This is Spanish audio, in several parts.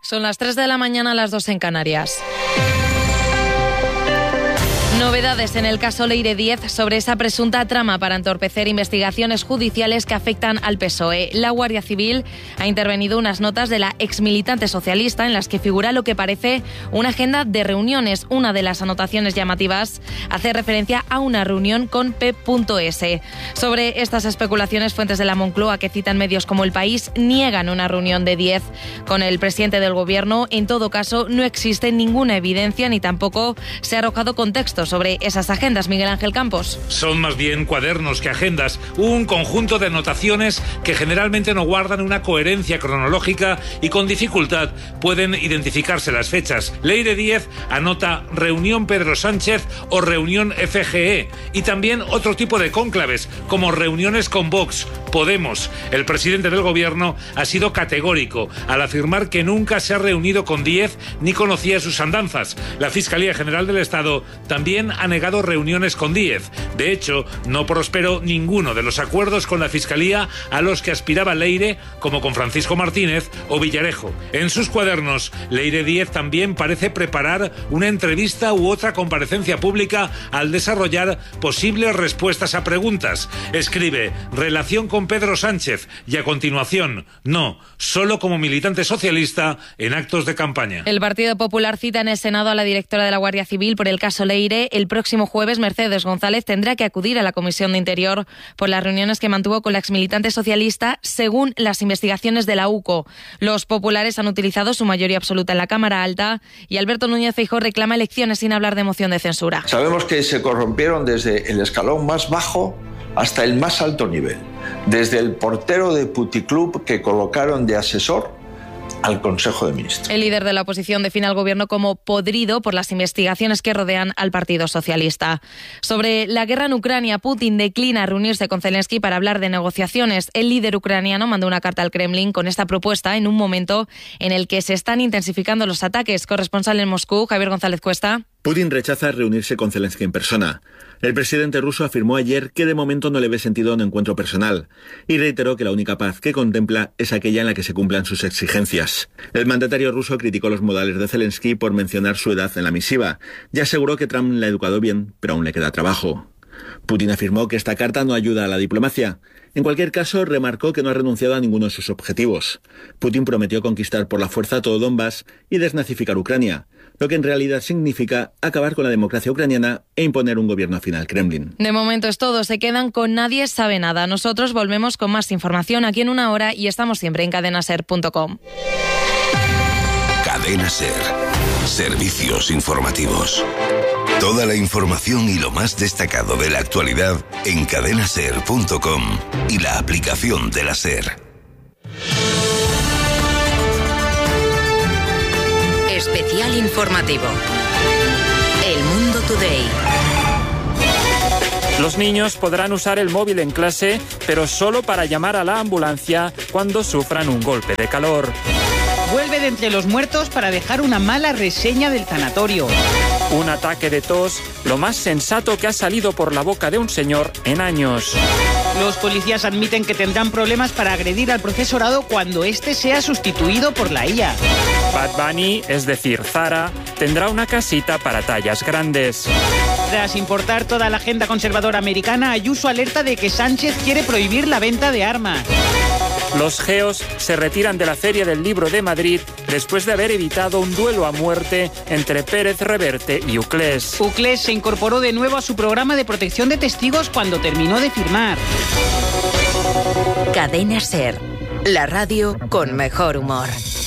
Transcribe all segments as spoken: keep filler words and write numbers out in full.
Son las tres de la mañana, las dos en Canarias. Novedades en el caso Leire Díez sobre esa presunta trama para entorpecer investigaciones judiciales que afectan al P S O E. La Guardia Civil ha intervenido unas notas de la exmilitante socialista en las que figura lo que parece una agenda de reuniones. Una de las anotaciones llamativas hace referencia a una reunión con P S. Sobre estas especulaciones, fuentes de la Moncloa que citan medios como El País niegan una reunión de Díez con el presidente del Gobierno. En todo caso, no existe ninguna evidencia ni tampoco se ha arrojado contexto sobre esas agendas. Miguel Ángel Campos. Son más bien cuadernos que agendas, un conjunto de anotaciones que generalmente no guardan una coherencia cronológica y con dificultad pueden identificarse las fechas. Leire Díez anota reunión Pedro Sánchez o reunión F G E y también otro tipo de cónclaves como reuniones con Vox, Podemos. El presidente del Gobierno ha sido categórico al afirmar que nunca se ha reunido con Díez ni conocía sus andanzas. La Fiscalía General del Estado también ha negado reuniones con Díez. De hecho, no prosperó ninguno de los acuerdos con la Fiscalía a los que aspiraba Leire, como con Francisco Martínez o Villarejo. En sus cuadernos, Leire Díez también parece preparar una entrevista u otra comparecencia pública al desarrollar posibles respuestas a preguntas. Escribe, relación con Pedro Sánchez y a continuación, no, solo como militante socialista en actos de campaña. El Partido Popular cita en el Senado a la directora de la Guardia Civil por el caso Leire. El próximo jueves, Mercedes González tendrá que acudir a la Comisión de Interior por las reuniones que mantuvo con la exmilitante socialista, según las investigaciones de la U C O. Los populares han utilizado su mayoría absoluta en la Cámara Alta y Alberto Núñez Feijóo reclama elecciones sin hablar de moción de censura. Sabemos que se corrompieron desde el escalón más bajo hasta el más alto nivel, desde el portero de puticlub que colocaron de asesor al Consejo de Ministros. El líder de la oposición define al Gobierno como podrido por las investigaciones que rodean al Partido Socialista. Sobre la guerra en Ucrania, Putin declina reunirse con Zelensky para hablar de negociaciones. El líder ucraniano mandó una carta al Kremlin con esta propuesta en un momento en el que se están intensificando los ataques. Corresponsal en Moscú, Javier González Cuesta. Putin rechaza reunirse con Zelensky en persona. El presidente ruso afirmó ayer que de momento no le ve sentido a un encuentro personal y reiteró que la única paz que contempla es aquella en la que se cumplan sus exigencias. El mandatario ruso criticó los modales de Zelensky por mencionar su edad en la misiva y aseguró que Trump le ha educado bien, pero aún le queda trabajo. Putin afirmó que esta carta no ayuda a la diplomacia. En cualquier caso, remarcó que no ha renunciado a ninguno de sus objetivos. Putin prometió conquistar por la fuerza todo Donbass y desnazificar Ucrania, lo que en realidad significa acabar con la democracia ucraniana e imponer un gobierno afín al Kremlin. De momento es todo, se quedan con Nadie sabe nada. Nosotros volvemos con más información aquí en una hora y estamos siempre en cadena ser punto com. Cadena Ser. Servicios informativos. Toda la información y lo más destacado de la actualidad en cadena ser punto com y la aplicación de la SER. Especial informativo. El Mundo Today. Los niños podrán usar el móvil en clase, pero solo para llamar a la ambulancia cuando sufran un golpe de calor. Vuelve de entre los muertos para dejar una mala reseña del tanatorio. Un ataque de tos, lo más sensato que ha salido por la boca de un señor en años. Los policías admiten que tendrán problemas para agredir al profesorado cuando éste sea sustituido por la I A. Bad Bunny, es decir, Zara, tendrá una casita para tallas grandes. Tras importar toda la agenda conservadora americana, Ayuso alerta de que Sánchez quiere prohibir la venta de armas. Los geos se retiran de la Feria del Libro de Madrid después de haber evitado un duelo a muerte entre Pérez Reverte y Uclés. Uclés se incorporó de nuevo a su programa de protección de testigos cuando terminó de firmar. Cadena Ser, la radio con mejor humor.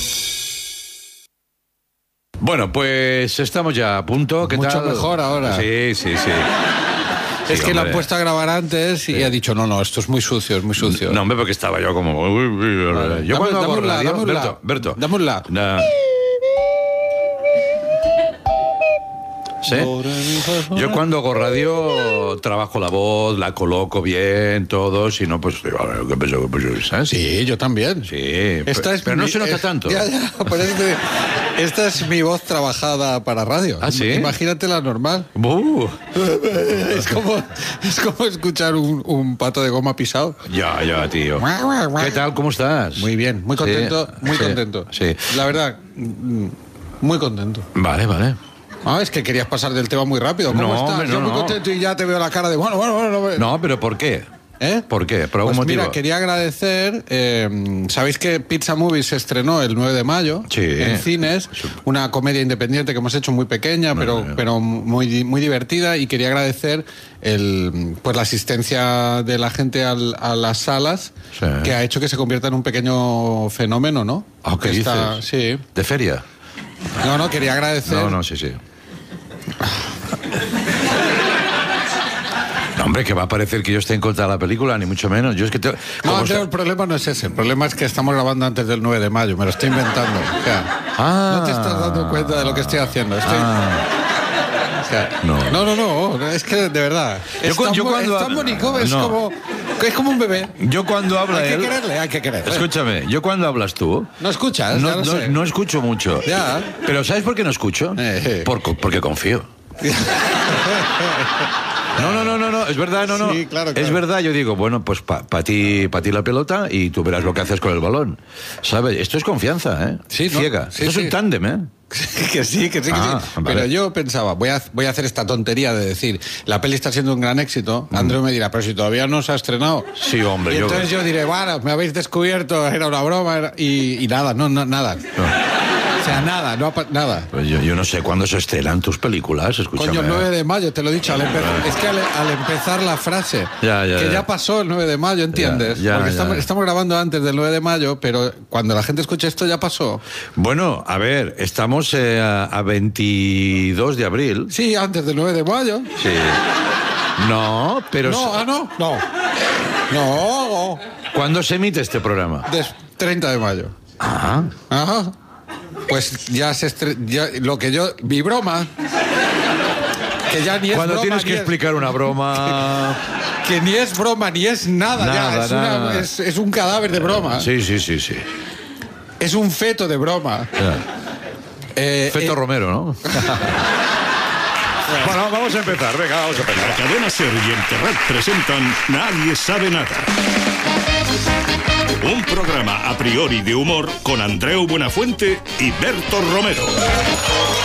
Bueno, pues estamos ya a punto. ¿Qué Mucho tal? mejor ahora. Sí, sí, sí. Es Sí, que lo hombre. han puesto a grabar antes y Sí. ha dicho, no, no, esto es muy sucio, es muy sucio. No, hombre, porque estaba yo como... uy, uy, uy. Vale. Yo Dame- cuando hago dame un la, radio... dame un la. Berto, Berto. Dame un la. Na- ¿Sí? Yo cuando hago radio trabajo la voz, la coloco bien, todo, si no, pues, ¿qué pasó? ¿Sabes? Sí, yo también. Sí, Esta es pero no mi- se nota es- tanto. Ya, ya, por eso te- esta es mi voz trabajada para radio. ¿Ah, sí? Imagínate la normal. Uh, Es como, es como escuchar un, un pato de goma pisado. ya, ya, tío. ¿Qué tal? ¿Cómo estás? Muy bien, muy contento, Sí, muy sí, contento. Sí. La verdad, mm, muy contento. Vale, vale. Ah, es que querías pasar del tema muy rápido. ¿Cómo No, estás? hombre, Yo no, muy no. contento y ya te veo la cara de bueno, bueno, bueno. bueno. No, pero ¿por qué? ¿Eh? ¿Por qué? ¿Por algún Pues motivo? mira, quería agradecer. eh, Sabéis que Pizza Movie se estrenó el nueve de mayo Sí. en cines. Una comedia independiente que hemos hecho muy pequeña, pero, no. pero muy, muy divertida. Y quería agradecer el, pues la asistencia de la gente al- a las salas, Sí. que ha hecho que se convierta en un pequeño fenómeno, ¿no? Ah, ¿qué Que está- dices? Sí. ¿De feria? No, no, quería agradecer. No, no, sí, sí. No, hombre, que va a parecer que yo esté en contra de la película, ni mucho menos. Yo es que te... No, como Andreu, sa- el problema no es ese. El problema es que estamos grabando antes del nueve de mayo. Me lo estoy inventando. O sea, Ah. no te estás dando cuenta de lo que estoy haciendo. Estoy... O sea, No. no. no, no, no. Es que de verdad. Yo es cu- tan, yo bo- cuando es tan hablo- bonito, es, No. como, es como un bebé. Yo cuando habla Hay que él... quererle, hay que quererle. Escúchame, yo cuando hablas tú... ¿No escuchas? No, Ya lo no- sé. no escucho mucho. Ya. Pero ¿sabes por qué no escucho? Eh, eh. Por- porque confío. No, no, no, no, no, es verdad, no, no. Sí, claro, claro. Es verdad, yo digo, bueno, pues para ti, pa ti la pelota y tú verás lo que haces con el balón. ¿Sabes? Esto es confianza, ¿eh? Sí, ¿no? Ciega. Sí, Esto es sí. un tándem, ¿eh? que sí, que sí, que Ah, sí. vale. Pero yo pensaba, voy a, voy a hacer esta tontería de decir, la peli está siendo un gran éxito. Andreu me dirá, pero si todavía no se ha estrenado. Sí, hombre, Y yo- entonces yo diré, bueno, me habéis descubierto, era una broma, era- y, y nada, no, no, nada. O sea, nada, no ha pa- nada. Pues yo, yo no sé cuándo se estrenan tus películas, escúchame. Coño, el nueve de mayo, te lo he dicho, al empe- es que al, al empezar la frase, Ya, ya, que ya. ya. pasó el nueve de mayo, ¿entiendes? Ya, ya, Porque ya. Estamos, estamos grabando antes del nueve de mayo, pero cuando la gente escuche esto ya pasó. Bueno, a ver, estamos eh, a, a veintidós de abril. Sí, antes del nueve de mayo. Sí. No, pero... No, ah, no, no. No, ¿Cuándo se emite este programa? des- treinta de mayo. Ah, Ajá. Pues ya se estre- ya, lo que yo mi broma que ya ni es cuando broma, tienes ni que es- explicar una broma... que ni es broma ni es nada, ya, Nada, es, una- nada. es- es un cadáver de broma. Sí, sí, sí, sí. Es un feto de broma. Ya. Eh, Feto eh, Romero, ¿no? Bueno, vamos a empezar, venga, vamos a La empezar. cadena Ser y el Terrat presentan Nadie sabe nada. Un programa a priori de humor con Andreu Buenafuente y Berto Romero.